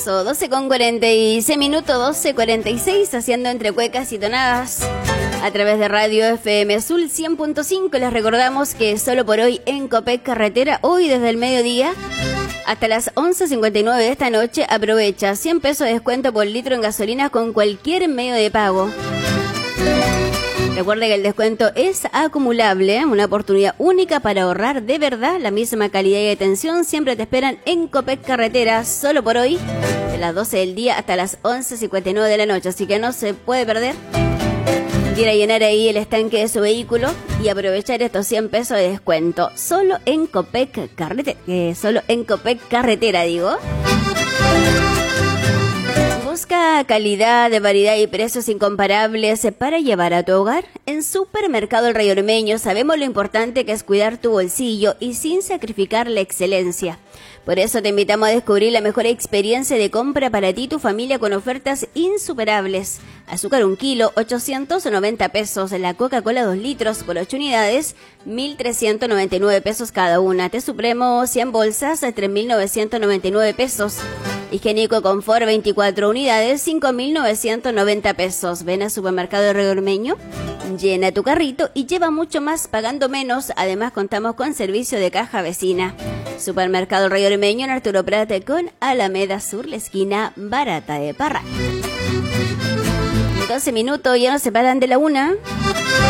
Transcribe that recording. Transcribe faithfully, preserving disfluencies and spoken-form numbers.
Eso, doce con cuarenta y seis minutos, doce cuarenta y seis, haciendo entre cuecas y tonadas a través de Radio F M Azul cien punto cinco. Les recordamos que solo por hoy en Copec Carretera, hoy desde el mediodía hasta las once cincuenta y nueve de esta noche, aprovecha cien pesos de descuento por litro en gasolina con cualquier medio de pago. Recuerde que el descuento es acumulable, una oportunidad única para ahorrar de verdad. La misma calidad y atención siempre te esperan en Copec Carretera, solo por hoy, de las doce del día hasta las once cincuenta y nueve de la noche, así que no se puede perder. Ir a llenar ahí el estanque de su vehículo y aprovechar estos cien pesos de descuento, solo en Copec Carretera, eh, solo en Copec Carretera, digo. Busca calidad, variedad y precios incomparables para llevar a tu hogar. En Supermercado El Rey Ormeño sabemos lo importante que es cuidar tu bolsillo y sin sacrificar la excelencia. Por eso te invitamos a descubrir la mejor experiencia de compra para ti y tu familia con ofertas insuperables. Azúcar un kilo, ochocientos noventa pesos. La Coca-Cola dos litros por ocho unidades, mil trescientos noventa y nueve pesos cada una. Té Supremo cien bolsas, tres mil novecientos noventa y nueve pesos. Higiénico Confort veinticuatro unidades, cinco mil novecientos noventa pesos. Ven a Supermercado El Rey Ormeño, llena tu carrito y lleva mucho más pagando menos. Además contamos con servicio de caja vecina. Supermercado El Rey Ormeño en Arturo Prat con Alameda Sur, la esquina barata de Parral. doce minutos, ya no se paran de la una.